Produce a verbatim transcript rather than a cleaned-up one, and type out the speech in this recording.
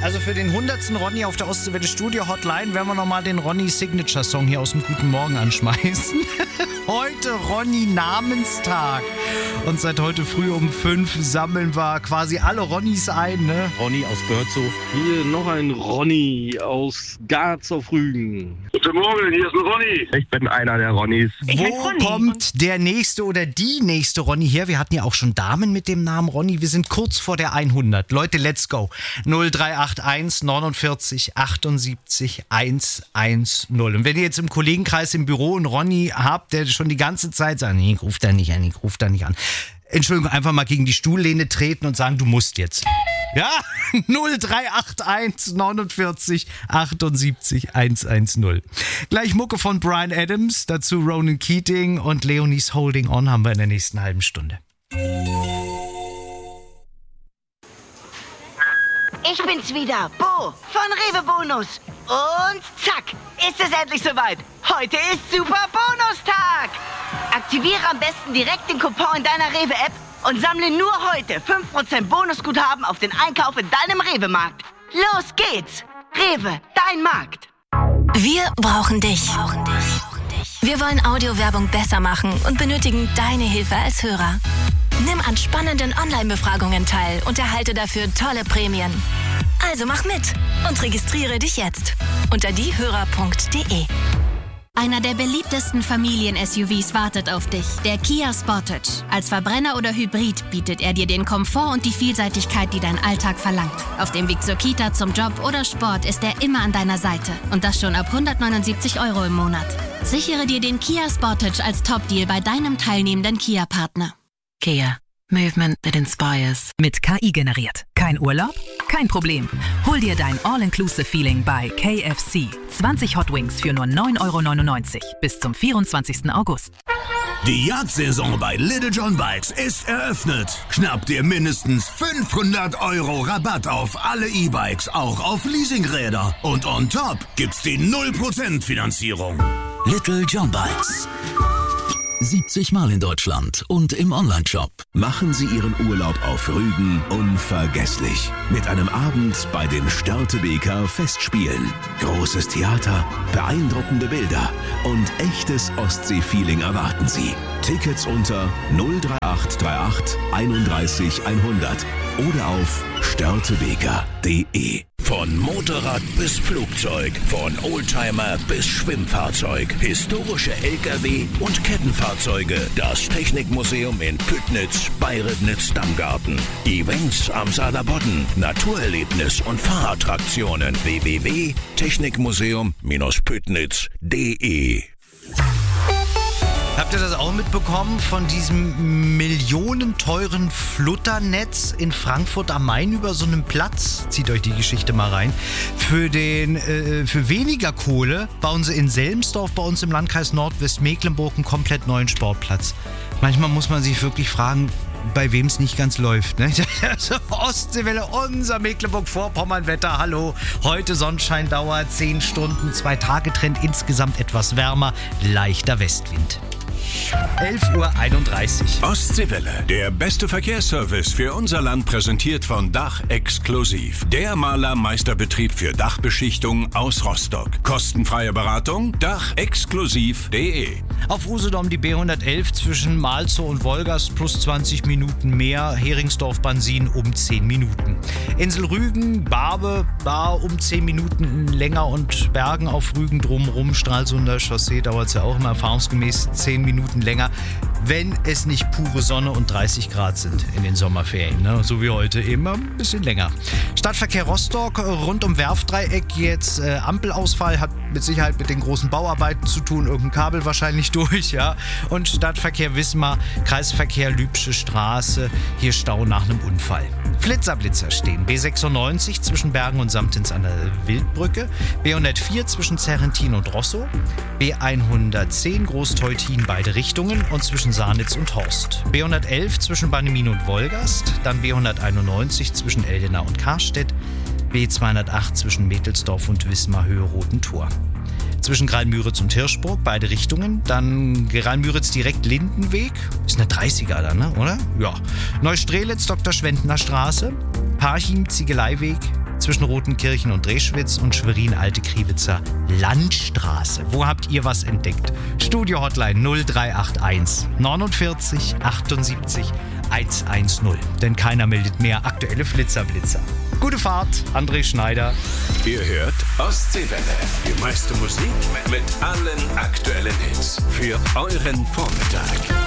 Also für den hundertsten Ronny auf der Ostseewelle Studio Hotline werden wir nochmal den Ronny Signature Song hier aus dem Guten Morgen anschmeißen. Heute Ronny Namenstag. Und seit heute früh um fünf sammeln wir quasi alle Ronnies ein, ne? Ronny aus Börzow. Hier noch ein Ronny aus Garz auf Rügen. Guten Morgen, hier ist ein Ronny. Ich bin einer der Ronnies. Wo kommt der nächste oder die nächste Ronny her? Wir hatten ja auch schon Damen mit dem Namen Ronny. Wir sind kurz vor der hundert. Leute, let's go. null drei acht eins neunundvierzig achtundsiebzig hundertzehn. Und wenn ihr jetzt im Kollegenkreis im Büro einen Ronny habt, der schon die ganze Zeit sagt, nee, ich ruf da nicht an, ich ruf da nicht an. Entschuldigung, einfach mal gegen die Stuhllehne treten und sagen, du musst jetzt. Ja, null drei acht eins neunundvierzig achtundsiebzig hundertzehn. Gleich Mucke von Bryan Adams, dazu Ronan Keating und Leonie's Holding On haben wir in der nächsten halben Stunde. Ich bin's wieder, Bo von Rewe Bonus. Und zack, ist es endlich soweit. Heute ist Super Bonustag. Aktiviere am besten direkt den Coupon in deiner Rewe-App und sammle nur heute fünf Prozent Bonusguthaben auf den Einkauf in deinem Rewe-Markt. Los geht's. Rewe, dein Markt. Wir brauchen dich. Wir wollen Audiowerbung besser machen und benötigen deine Hilfe als Hörer. Nimm an spannenden Online-Befragungen teil und erhalte dafür tolle Prämien. Also mach mit und registriere dich jetzt unter diehörer punkt de. Einer der beliebtesten Familien-S U Vs wartet auf dich, der Kia Sportage. Als Verbrenner oder Hybrid bietet er dir den Komfort und die Vielseitigkeit, die dein Alltag verlangt. Auf dem Weg zur Kita, zum Job oder Sport ist er immer an deiner Seite. Und das schon ab hundertneunundsiebzig Euro im Monat. Sichere dir den Kia Sportage als Top-Deal bei deinem teilnehmenden Kia-Partner. Kia. Movement that inspires. Mit K I generiert. Kein Urlaub? Kein Problem. Hol dir dein All-Inclusive-Feeling bei K F C. zwanzig Hot Wings für nur neun Euro neunundneunzig bis zum vierundzwanzigsten August. Die Jagdsaison bei Little John Bikes ist eröffnet. Schnapp dir mindestens fünfhundert Euro Rabatt auf alle E-Bikes, auch auf Leasingräder. Und on top gibt's die null Prozent Finanzierung. Little John Bikes. siebzig Mal in Deutschland und im Onlineshop. Machen Sie Ihren Urlaub auf Rügen unvergesslich. Mit einem Abend bei den Störtebeker Festspielen. Großes Theater, beeindruckende Bilder und echtes Ostsee-Feeling erwarten Sie. Tickets unter null drei acht drei acht einunddreißig hundert oder auf störtebeker punkt de. Von Motorrad bis Flugzeug, von Oldtimer bis Schwimmfahrzeug, historische L K W und Kettenfahrzeuge. Das Technikmuseum in Püttnitz bei Ribnitz-Dammgarten. Events am Saarlandbodden, Naturerlebnis und Fahrattraktionen. w w w punkt technikmuseum Püttnitz punkt de. Habt ihr das auch mitbekommen von diesem millionenteuren Flutternetz in Frankfurt am Main über so einem Platz? Zieht euch die Geschichte mal rein. Für, den, äh, für weniger Kohle bauen sie in Selmsdorf bei uns im Landkreis Nordwestmecklenburg einen komplett neuen Sportplatz. Manchmal muss man sich wirklich fragen, bei wem es nicht ganz läuft. Ne? Also Ostseewelle, unser Mecklenburg-Vorpommern-Wetter. Hallo, heute Sonnenscheindauer, zehn Stunden, zwei Tage Trend, insgesamt etwas wärmer, leichter Westwind. elf Uhr einunddreißig. Ostseewelle, der beste Verkehrsservice für unser Land, präsentiert von Dach Exklusiv. Der Malermeisterbetrieb für Dachbeschichtung aus Rostock. Kostenfreie Beratung, dach exklusiv punkt de. Auf Usedom die B hundertelf zwischen Malzow und Wolgast plus zwanzig Minuten mehr. Heringsdorf-Bansin um zehn Minuten. Insel Rügen, Barbe, Bar um zehn Minuten länger und Bergen auf Rügen drumherum. Stralsunder Chaussee dauert es ja auch immer erfahrungsgemäß zehn Minuten länger, wenn es nicht pure Sonne und dreißig Grad sind in den Sommerferien, ne? So wie heute, eben ein bisschen länger. Stadtverkehr Rostock rund um Werftdreieck jetzt äh, Ampelausfall, hat mit Sicherheit mit den großen Bauarbeiten zu tun, irgendein Kabel wahrscheinlich durch, ja. Und Stadtverkehr Wismar, Kreisverkehr Lübsche Straße, hier Stau nach einem Unfall. Flitzerblitzer stehen. B sechsundneunzig zwischen Bergen und Samtens an der Wildbrücke, B hundertvier zwischen Zerrentin und Rosso, B hundertzehn Großteutin beide Richtungen und zwischen Saarnitz und Horst, B hundertelf zwischen Bannemin und Wolgast, dann B hunderteinundneunzig zwischen Eldena und Karstedt, B zweihundertacht zwischen Mädelsdorf und Wismar Höhe Roten Tor. Zwischen Greilmüritz und Hirschburg, beide Richtungen. Dann Greilmüritz direkt Lindenweg. Ist eine dreißiger da, ne? Oder? Ja. Neustrelitz, Doktor Schwendner Straße. Parchim, Ziegeleiweg. zwischen Rotenkirchen und Dreschwitz und Schwerin-Alte-Kriewitzer Landstraße. Wo habt ihr was entdeckt? Studio-Hotline null drei acht eins neunundvierzig achtundsiebzig hundertzehn. Denn keiner meldet mehr aktuelle Flitzerblitzer. Gute Fahrt, André Schneider. Ihr hört Ostseewelle. Die meiste Musik mit allen aktuellen Hits für euren Vormittag.